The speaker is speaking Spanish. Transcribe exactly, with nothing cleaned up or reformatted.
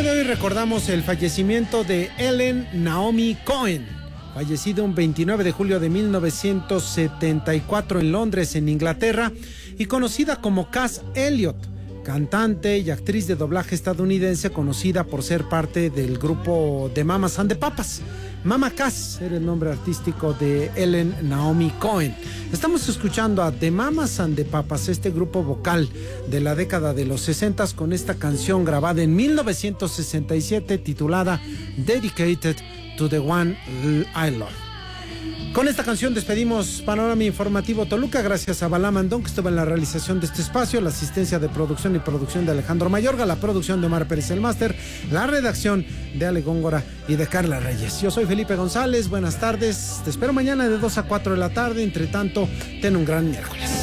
de hoy recordamos el fallecimiento de Ellen Naomi Cohen, fallecido un veintinueve de julio de mil novecientos setenta y cuatro en Londres, en Inglaterra, y conocida como Cass Elliot, cantante y actriz de doblaje estadounidense, conocida por ser parte del grupo de Mamas and the Papas. Mama Cass era el nombre artístico de Ellen Naomi Cohen. Estamos escuchando a The Mamas and the Papas, este grupo vocal de la década de los sesentas, con esta canción grabada en mil novecientos sesenta y siete titulada Dedicated to the One I Love. Con esta canción despedimos Panorama Informativo Toluca, gracias a Balá Mandón, que estuvo en la realización de este espacio, la asistencia de producción y producción de Alejandro Mayorga, la producción de Omar Pérez el Máster, la redacción de Ale Góngora y de Carla Reyes. Yo soy Felipe González, buenas tardes, te espero mañana de dos a cuatro de la tarde. Entre tanto, ten un gran miércoles.